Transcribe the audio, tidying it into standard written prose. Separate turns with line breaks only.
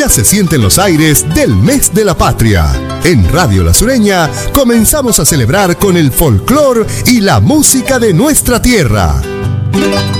ya se sienten los aires del mes de la patria. En Radio La Sureña comenzamos a celebrar con el folclor y la música de nuestra tierra.